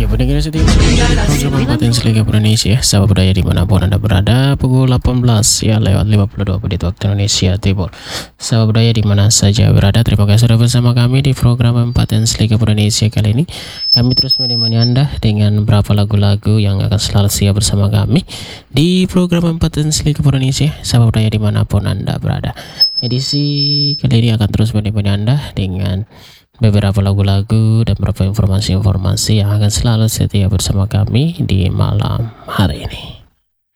pendengar setia program Potensi Liga Indonesia, sahabat budaya dimanapun Anda berada, pukul 18 ya lewat 52 menit waktu Indonesia Timur. Sahabat budaya dimana saja berada, terima kasih sudah bersama kami di program Potensi Liga Indonesia kali ini. Kami terus menemani Anda dengan beberapa lagu-lagu yang akan selalu siap bersama kami di program Potensi Liga Indonesia, sahabat budaya dimanapun Anda berada. Edisi kali ini akan terus menemani Anda dengan beberapa lagu-lagu dan beberapa informasi-informasi yang akan selalu setia bersama kami di malam hari ini.